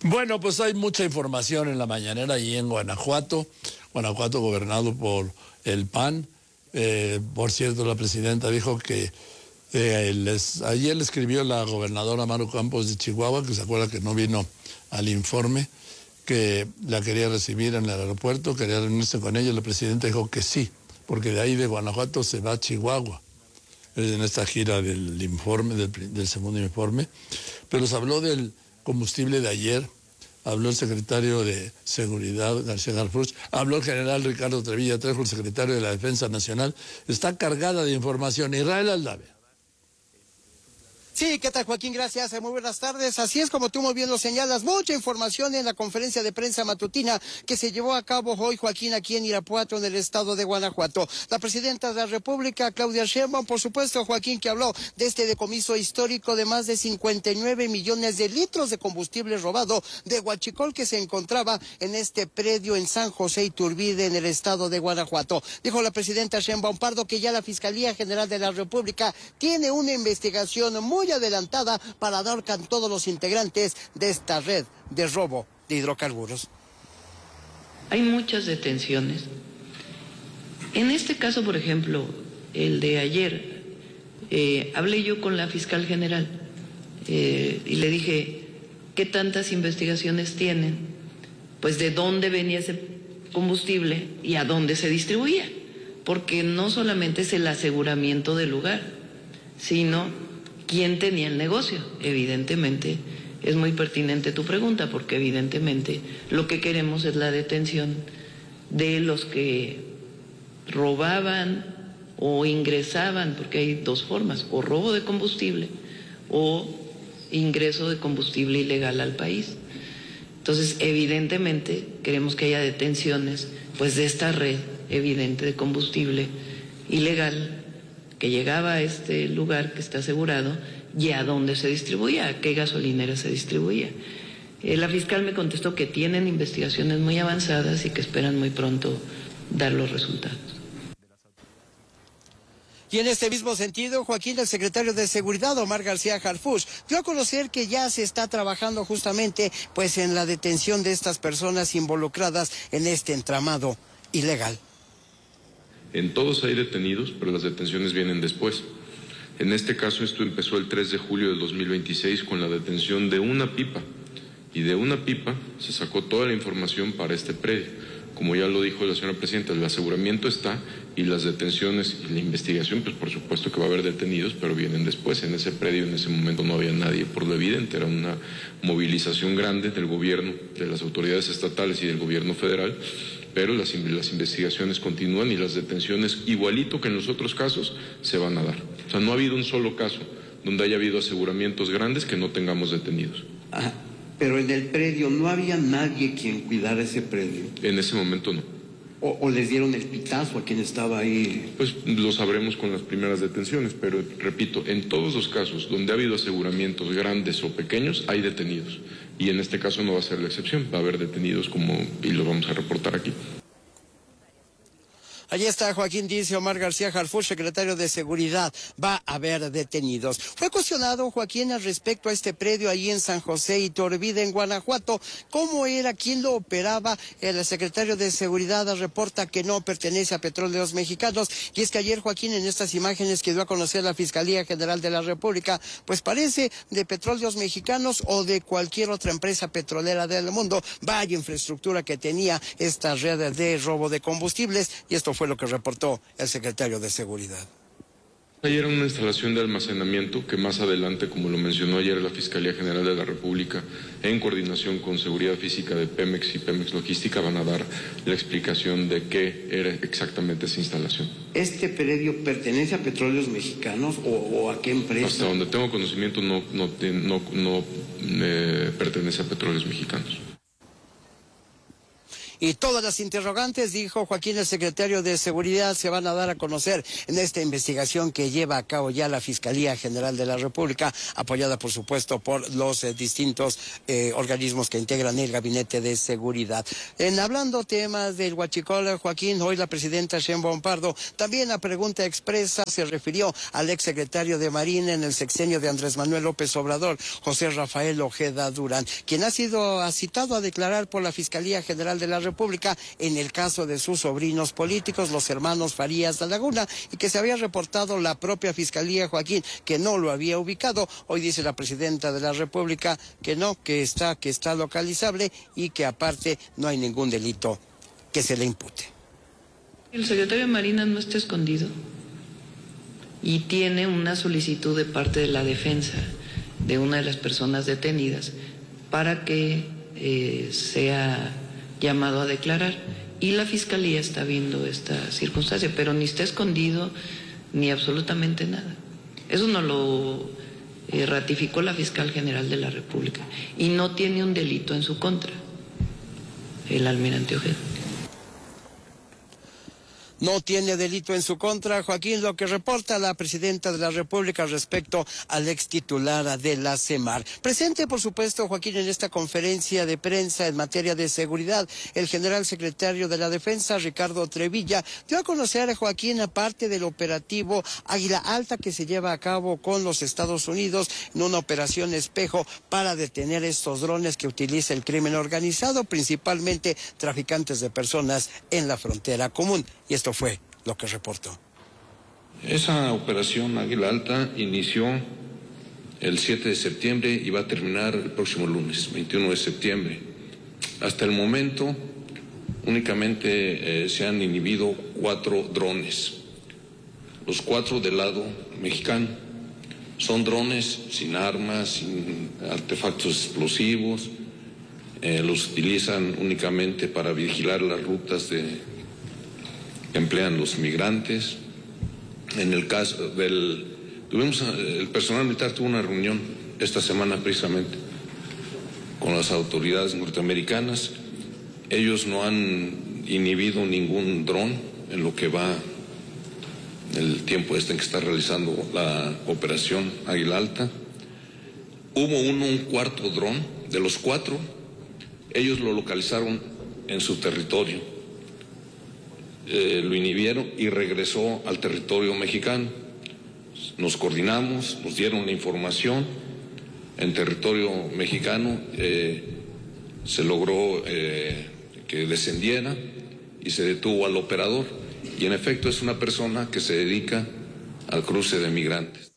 Bueno, pues hay mucha información en la mañanera allí en Guanajuato. Guanajuato gobernado por el PAN. Por cierto, la presidenta dijo que ayer le escribió la gobernadora Maru Campos de Chihuahua, que se acuerda que no vino al informe, que la quería recibir en el aeropuerto, quería reunirse con ella. La presidenta dijo que sí, porque de ahí de Guanajuato se va a Chihuahua en esta gira del informe, del segundo informe. Pero se habló del combustible de ayer, habló el secretario de Seguridad, García Harfuch, habló el general Ricardo Trevilla Trejo, el secretario de la Defensa Nacional. Está cargada de información. Israel Aldave. Sí, ¿qué tal, Joaquín? Gracias, muy buenas tardes. Así es, como tú muy bien lo señalas, mucha información en la conferencia de prensa matutina que se llevó a cabo hoy, Joaquín, aquí en Irapuato, en el estado de Guanajuato. La presidenta de la República, Claudia Sheinbaum, por supuesto, Joaquín, que habló de este decomiso histórico de más de 59 millones de litros de combustible robado de huachicol que se encontraba en este predio en San José Iturbide, en el estado de Guanajuato. Dijo la presidenta Sheinbaum Pardo que ya la Fiscalía General de la República tiene una investigación muy adelantada para dar con todos los integrantes de esta red de robo de hidrocarburos. Hay muchas detenciones. En este caso, por ejemplo, el de ayer, hablé yo con la fiscal general y le dije, ¿qué tantas investigaciones tienen? Pues de dónde venía ese combustible y a dónde se distribuía, porque no solamente es el aseguramiento del lugar, sino quién tenía el negocio. Evidentemente, es muy pertinente tu pregunta, porque evidentemente lo que queremos es la detención de los que robaban o ingresaban, porque hay dos formas, o robo de combustible o ingreso de combustible ilegal al país. Entonces, evidentemente, queremos que haya detenciones pues de esta red evidente de combustible ilegal que llegaba a este lugar que está asegurado y a dónde se distribuía, a qué gasolinera se distribuía. La fiscal me contestó que tienen investigaciones muy avanzadas y que esperan muy pronto dar los resultados. Y en este mismo sentido, Joaquín, el secretario de Seguridad, Omar García Harfuch, dio a conocer que ya se está trabajando justamente pues en la detención de estas personas involucradas en este entramado ilegal. En todos hay detenidos, pero las detenciones vienen después. En este caso, esto empezó el 3 de julio del 2026 con la detención de una pipa. Y de una pipa se sacó toda la información para este predio. Como ya lo dijo la señora presidenta, el aseguramiento está y las detenciones y la investigación, pues por supuesto que va a haber detenidos, pero vienen después. En ese predio en ese momento no había nadie, por lo evidente. Era una movilización grande del gobierno, de las autoridades estatales y del gobierno federal, pero las investigaciones continúan y las detenciones, igualito que en los otros casos, se van a dar. O sea, no ha habido un solo caso donde haya habido aseguramientos grandes que no tengamos detenidos. Ajá. Pero en el predio no había nadie quien cuidara ese predio. En ese momento no. ¿O les dieron el pitazo a quien estaba ahí? Pues lo sabremos con las primeras detenciones, pero repito, en todos los casos donde ha habido aseguramientos grandes o pequeños, hay detenidos. Y en este caso no va a ser la excepción, va a haber detenidos y lo vamos a reportar aquí. Allí está Joaquín, dice Omar García Harfuch, secretario de Seguridad. Va a haber detenidos. Fue cuestionado, Joaquín, al respecto a este predio ahí en San José Iturbide, en Guanajuato. ¿Cómo era? ¿Quién lo operaba? El secretario de Seguridad reporta que no pertenece a Petróleos Mexicanos. Y es que ayer, Joaquín, en estas imágenes que dio a conocer la Fiscalía General de la República, pues parece de Petróleos Mexicanos o de cualquier otra empresa petrolera del mundo. Vaya infraestructura que tenía esta red de robo de combustibles. Y esto fue lo que reportó el secretario de Seguridad. Ayer era una instalación de almacenamiento que más adelante, como lo mencionó ayer la Fiscalía General de la República, en coordinación con Seguridad Física de Pemex y Pemex Logística, van a dar la explicación de qué era exactamente esa instalación. ¿Este predio pertenece a Petróleos Mexicanos o a qué empresa? Hasta donde tengo conocimiento no pertenece a Petróleos Mexicanos. Y todas las interrogantes, dijo Joaquín, el secretario de Seguridad, se van a dar a conocer en esta investigación que lleva a cabo ya la Fiscalía General de la República, apoyada por supuesto por los distintos organismos que integran el Gabinete de Seguridad. Hablando temas del huachicol, Joaquín, hoy la presidenta Sheinbaum Pardo, también a pregunta expresa, se refirió al exsecretario de Marina en el sexenio de Andrés Manuel López Obrador, José Rafael Ojeda Durán, quien ha sido citado a declarar por la Fiscalía General de la República en el caso de sus sobrinos políticos, los hermanos Farías de Laguna, y que se había reportado la propia Fiscalía, Joaquín, que no lo había ubicado. Hoy dice la presidenta de la República que no, que está localizable y que aparte no hay ningún delito que se le impute. El secretario de Marina no está escondido y tiene una solicitud de parte de la defensa de una de las personas detenidas para que sea llamado a declarar, y la Fiscalía está viendo esta circunstancia, pero ni está escondido ni absolutamente nada. Eso no lo ratificó la Fiscal General de la República y no tiene un delito en su contra el almirante Ojeda. No tiene delito en su contra, Joaquín, lo que reporta la presidenta de la República respecto al ex titular de la CEMAR. Presente, por supuesto, Joaquín, en esta conferencia de prensa en materia de seguridad, el general secretario de la Defensa, Ricardo Trevilla, dio a conocer, Joaquín, aparte del operativo Águila Alta que se lleva a cabo con los Estados Unidos en una operación espejo para detener estos drones que utiliza el crimen organizado, principalmente traficantes de personas en la frontera común. Y esto fue lo que reportó. Esa operación Águila Alta inició el 7 de septiembre y va a terminar el próximo lunes, 21 de septiembre. Hasta el momento únicamente se han inhibido 4 drones, los 4 del lado mexicano. Son drones sin armas, sin artefactos explosivos, los utilizan únicamente para vigilar las rutas que emplean los migrantes. En el caso el personal militar tuvo una reunión esta semana precisamente con las autoridades norteamericanas. Ellos no han inhibido ningún dron en lo que va el tiempo en que está realizando la operación Águila Alta. Hubo un cuarto dron, de los 4, ellos lo localizaron en su territorio. Lo inhibieron y regresó al territorio mexicano. Nos coordinamos, nos dieron la información. En territorio mexicano se logró que descendiera y se detuvo al operador. Y en efecto es una persona que se dedica al cruce de migrantes.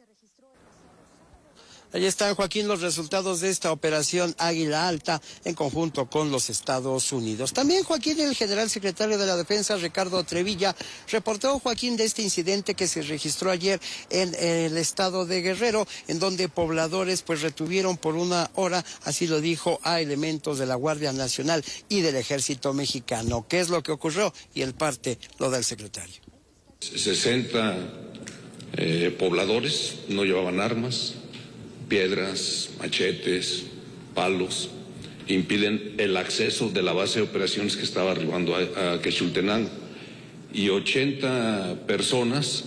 Ahí están, Joaquín, los resultados de esta operación Águila Alta en conjunto con los Estados Unidos. También, Joaquín, el general secretario de la Defensa, Ricardo Trevilla, reportó, Joaquín, de este incidente que se registró ayer en el estado de Guerrero, en donde pobladores pues retuvieron por 1 hora, así lo dijo, a elementos de la Guardia Nacional y del Ejército Mexicano. ¿Qué es lo que ocurrió? Y el parte lo da el secretario. 60 pobladores no llevaban armas, piedras, machetes, palos, impiden el acceso de la base de operaciones que estaba arribando a Quechultenango. Y 80 personas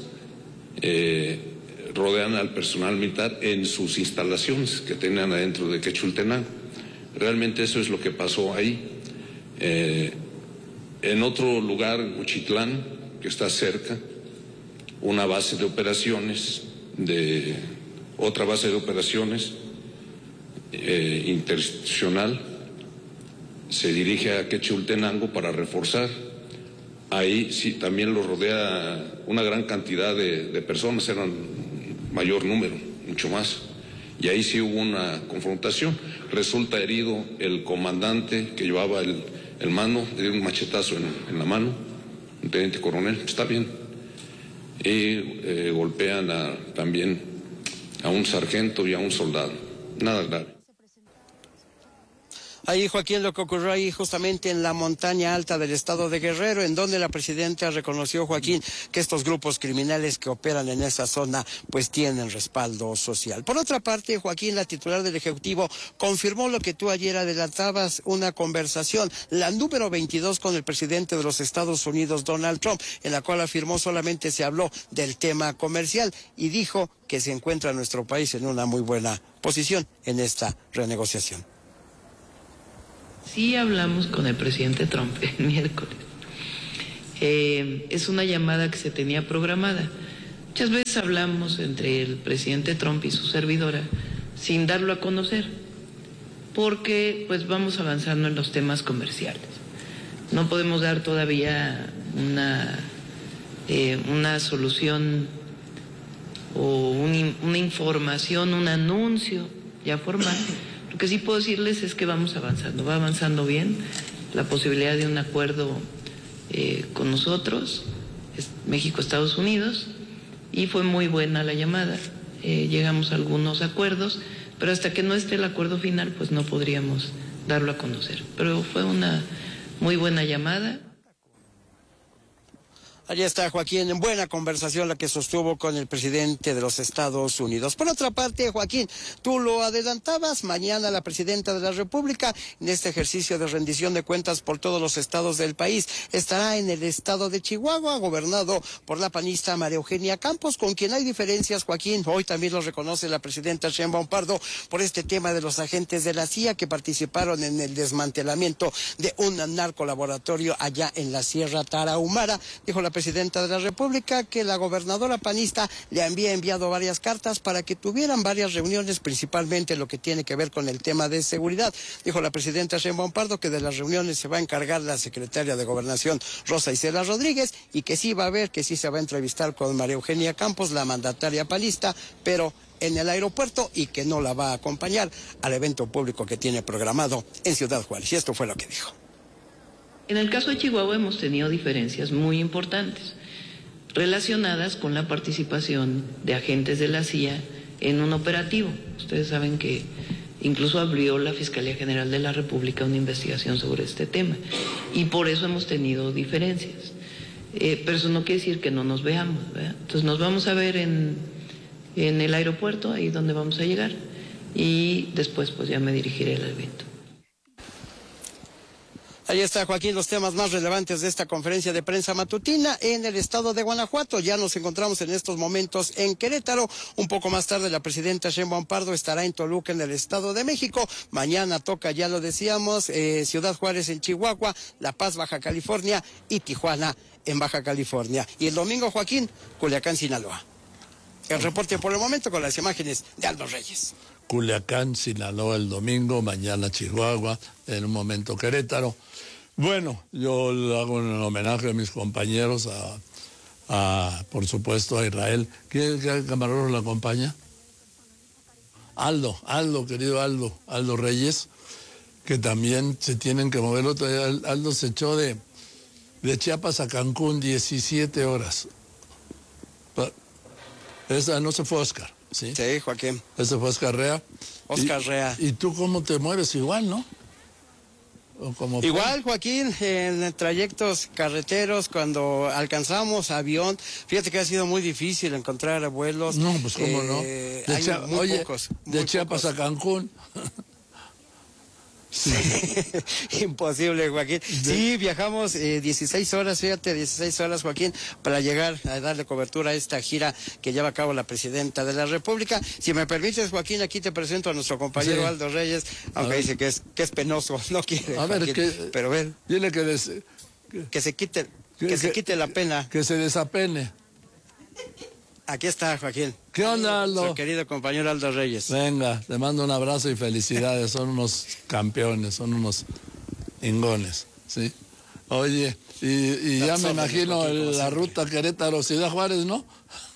rodean al personal militar en sus instalaciones que tenían adentro de Quechultenango. Realmente eso es lo que pasó ahí. En otro lugar, Uchitlán, que está cerca, una base de operaciones otra base de operaciones interinstitucional se dirige a Quechultenango para reforzar. Ahí sí también lo rodea una gran cantidad de personas, eran mayor número, mucho más. Y ahí sí hubo una confrontación. Resulta herido el comandante que llevaba el mando, le dio un machetazo en la mano, un teniente coronel, está bien. Y golpean también a un sargento y a un soldado. Nada grave. Ahí, Joaquín, lo que ocurrió ahí justamente en la montaña alta del estado de Guerrero, en donde la presidenta reconoció, Joaquín, que estos grupos criminales que operan en esa zona pues tienen respaldo social. Por otra parte, Joaquín, la titular del Ejecutivo, confirmó lo que tú ayer adelantabas, una conversación, la número 22 con el presidente de los Estados Unidos, Donald Trump, en la cual afirmó solamente se habló del tema comercial y dijo que se encuentra nuestro país en una muy buena posición en esta renegociación. Sí hablamos con el presidente Trump el miércoles. Es una llamada que se tenía programada. Muchas veces hablamos entre el presidente Trump y su servidora sin darlo a conocer, porque pues vamos avanzando en los temas comerciales. No podemos dar todavía una solución o una información, un anuncio ya formal. Lo que sí puedo decirles es que vamos avanzando, va avanzando bien la posibilidad de un acuerdo con nosotros, México, Estados Unidos, y fue muy buena la llamada. Llegamos a algunos acuerdos, pero hasta que no esté el acuerdo final, pues no podríamos darlo a conocer. Pero fue una muy buena llamada. Allí está, Joaquín, en buena conversación la que sostuvo con el presidente de los Estados Unidos. Por otra parte, Joaquín, tú lo adelantabas, mañana la presidenta de la República, en este ejercicio de rendición de cuentas por todos los estados del país, estará en el estado de Chihuahua, gobernado por la panista María Eugenia Campos, con quien hay diferencias, Joaquín. Hoy también lo reconoce la presidenta Sheinbaum Pardo por este tema de los agentes de la CIA que participaron en el desmantelamiento de un narcolaboratorio allá en la Sierra Tarahumara. Dijo la presidenta de la República que la gobernadora panista le había enviado varias cartas para que tuvieran varias reuniones, principalmente lo que tiene que ver con el tema de seguridad. Dijo la presidenta Sheinbaum Pardo que de las reuniones se va a encargar la secretaria de Gobernación, Rosa Isela Rodríguez, y que sí va a haber, que sí se va a entrevistar con María Eugenia Campos, la mandataria panista, pero en el aeropuerto, y que no la va a acompañar al evento público que tiene programado en Ciudad Juárez. Y esto fue lo que dijo. En el caso de Chihuahua hemos tenido diferencias muy importantes relacionadas con la participación de agentes de la CIA en un operativo. Ustedes saben que incluso abrió la Fiscalía General de la República una investigación sobre este tema y por eso hemos tenido diferencias. Pero eso no quiere decir que no nos veamos, ¿verdad? Entonces nos vamos a ver en el aeropuerto, ahí donde vamos a llegar, y después pues ya me dirigiré al evento. Ahí está, Joaquín, los temas más relevantes de esta conferencia de prensa matutina en el estado de Guanajuato. Ya nos encontramos en estos momentos en Querétaro. Un poco más tarde la presidenta Sheinbaum Pardo estará en Toluca, en el estado de México. Mañana toca, ya lo decíamos, Ciudad Juárez en Chihuahua, La Paz, Baja California, y Tijuana en Baja California. Y el domingo, Joaquín, Culiacán, Sinaloa. El reporte por el momento con las imágenes de Aldo Reyes. Culiacán, Sinaloa el domingo, mañana Chihuahua, en un momento Querétaro. Bueno, yo le hago un homenaje a mis compañeros, por supuesto a Israel. ¿Qué camarógrafo lo acompaña? Aldo, querido Aldo Reyes, que también se tienen que mover. Aldo se echó de Chiapas a Cancún 17 horas. Esa no se fue Oscar, ¿sí? Sí, Joaquín. Ese fue Oscar Rea. Rea. ¿Y tú cómo te mueves? Igual, ¿no? Igual, Joaquín, en trayectos carreteros, cuando alcanzamos avión, fíjate que ha sido muy difícil encontrar vuelos. No, pues cómo no. De Chiapas a Cancún. Sí. Imposible, Joaquín. Sí, viajamos 16 horas, fíjate, 16 horas, Joaquín, para llegar a darle cobertura a esta gira que lleva a cabo la presidenta de la República. Si me permites, Joaquín, aquí te presento a nuestro compañero sí. Aldo Reyes, aunque dice que es penoso, no quiere. A ver, Joaquín, pero ven. Dile que se quite la pena. Que se desapene. Aquí está, Joaquín. ¿Qué onda, Aldo? Nuestro querido compañero Aldo Reyes. Venga, te mando un abrazo y felicidades. Son unos campeones, son unos ingones, ¿sí? Oye, y ya me imagino la ruta Querétaro-Ciudad Juárez, ¿no?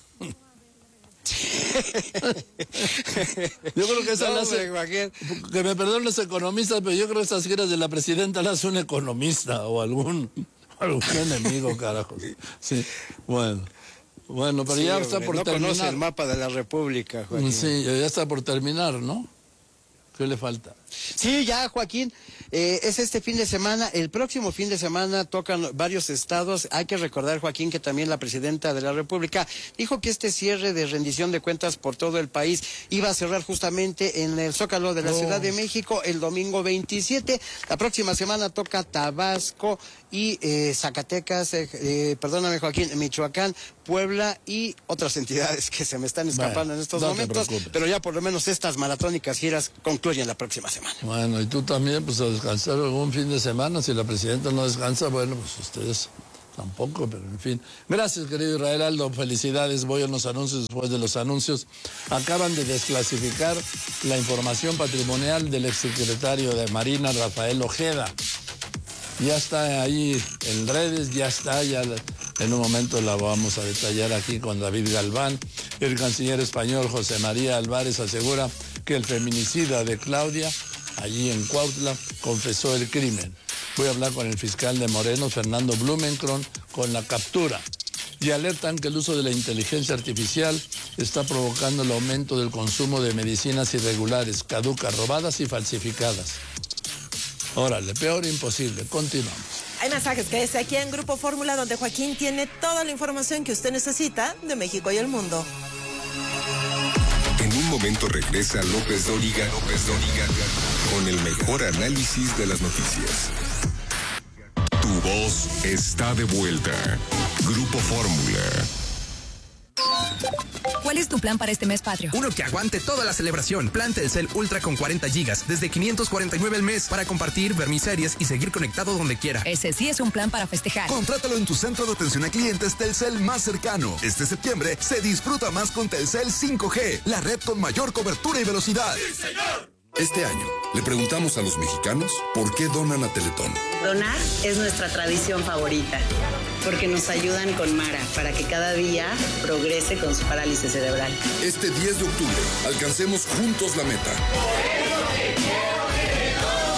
Yo creo que esa la hace, que me perdonen los economistas, pero yo creo que esas giras de la presidenta las hace un economista o algún enemigo, carajo. Sí, bueno, pero sí, ya está por terminar. No conoce el mapa de la República, Joaquín. Sí, ya está por terminar, ¿no? ¿Qué le falta? Sí, ya, Joaquín, es este fin de semana. El próximo fin de semana tocan varios estados. Hay que recordar, Joaquín, que también la presidenta de la República dijo que este cierre de rendición de cuentas por todo el país iba a cerrar justamente en el Zócalo de la Ciudad de México el domingo 27. La próxima semana toca Tabasco y Zacatecas, perdóname, Joaquín, Michoacán, Puebla y otras entidades que se me están escapando en estos momentos, pero ya por lo menos estas maratónicas giras concluyen la próxima semana. Bueno, y tú también, pues a descansar algún fin de semana. Si la presidenta no descansa, bueno, pues ustedes tampoco, pero en fin. Gracias, querido Israel Aldo, felicidades. Voy a unos anuncios. Después de los anuncios, acaban de desclasificar la información patrimonial del exsecretario de Marina, Rafael Ojeda. Ya está ahí en redes, ya en un momento la vamos a detallar aquí con David Galván. El canciller español José María Álvarez asegura que el feminicida de Claudia, allí en Cuautla, confesó el crimen. Voy a hablar con el fiscal de Morelos, Fernando Blumenkron, con la captura. Y alertan que el uso de la inteligencia artificial está provocando el aumento del consumo de medicinas irregulares, caducas, robadas y falsificadas. Órale, peor imposible. Continuamos. Hay mensajes que es aquí en Grupo Fórmula, donde Joaquín tiene toda la información que usted necesita de México y el mundo. En un momento regresa López Dóriga con el mejor análisis de las noticias. Tu voz está de vuelta. Grupo Fórmula. ¿Cuál es tu plan para este mes patrio? Uno que aguante toda la celebración. Plan Telcel Ultra con 40 gigas, desde 549 al mes, para compartir, ver mis series y seguir conectado donde quiera. Ese sí es un plan para festejar. Contrátalo en tu centro de atención a clientes Telcel más cercano. Este septiembre se disfruta más con Telcel 5G, la red con mayor cobertura y velocidad. ¡Sí, señor! Este año le preguntamos a los mexicanos por qué donan a Teletón. Donar es nuestra tradición favorita, porque nos ayudan con Mara para que cada día progrese con su parálisis cerebral. Este 10 de octubre, alcancemos juntos la meta. Por eso te quiero, Teletón.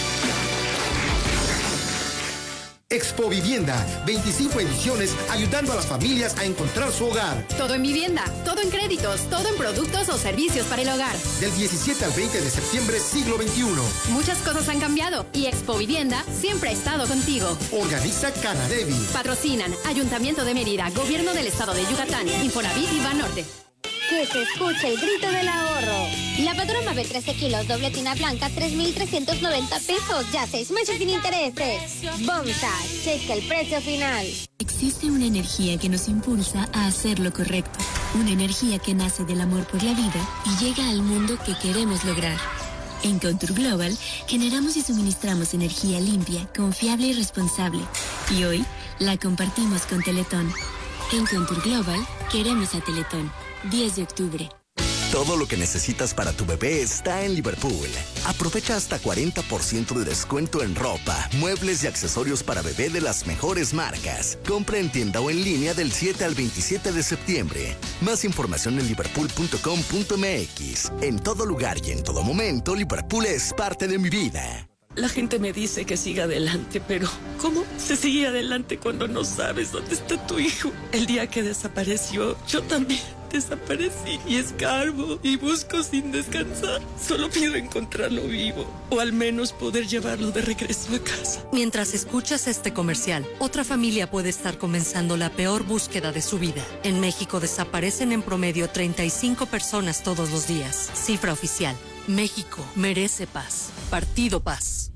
Expo Vivienda, 25 ediciones ayudando a las familias a encontrar su hogar. Todo en vivienda, todo en créditos, todo en productos o servicios para el hogar. Del 17 al 20 de septiembre, siglo XXI. Muchas cosas han cambiado y Expo Vivienda siempre ha estado contigo. Organiza Canadevi. Patrocinan Ayuntamiento de Mérida, Gobierno del Estado de Yucatán, Infonavit y Banorte. Que se escuche el grito del ahorro. La Padrón Mabel 13 kilos, doble tina blanca, 3,390 pesos. Ya 6 meses sin intereses. Bomsa, checa el precio final. Existe una energía que nos impulsa a hacer lo correcto. Una energía que nace del amor por la vida y llega al mundo que queremos lograr. En Contour Global generamos y suministramos energía limpia, confiable y responsable. Y hoy la compartimos con Teletón. En Contour Global queremos a Teletón. 10 de octubre. Todo lo que necesitas para tu bebé está en Liverpool. Aprovecha hasta 40% de descuento en ropa, muebles y accesorios para bebé de las mejores marcas. Compra en tienda o en línea del 7 al 27 de septiembre. Más información en liverpool.com.mx. En todo lugar y en todo momento, Liverpool es parte de mi vida. La gente me dice que siga adelante, pero ¿cómo se sigue adelante cuando no sabes dónde está tu hijo? El día que desapareció, yo también desaparecí y escarbo y busco sin descansar. Solo pido encontrarlo vivo o al menos poder llevarlo de regreso a casa. Mientras escuchas este comercial, otra familia puede estar comenzando la peor búsqueda de su vida. En México desaparecen en promedio 35 personas todos los días. Cifra oficial. México merece paz. Partido Paz.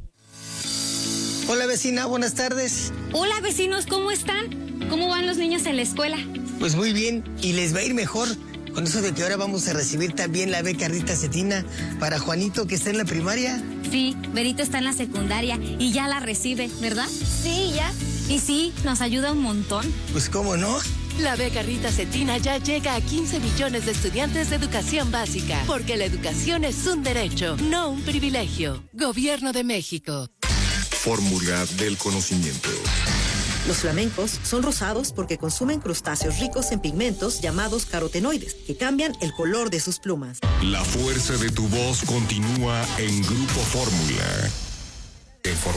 Hola vecina, buenas tardes. Hola vecinos, ¿cómo están? ¿Cómo van los niños en la escuela? Pues muy bien, y les va a ir mejor con eso de que ahora vamos a recibir también la beca Rita Cetina para Juanito, que está en la primaria. Sí, Berito está en la secundaria y ya la recibe, ¿verdad? Sí, ya. Y sí, nos ayuda un montón. Pues cómo no. La beca Rita Cetina ya llega a 15 millones de estudiantes de educación básica, porque la educación es un derecho, no un privilegio. Gobierno de México. Fórmula del conocimiento. Los flamencos son rosados porque consumen crustáceos ricos en pigmentos llamados carotenoides, que cambian el color de sus plumas. La fuerza de tu voz continúa en Grupo Fórmula.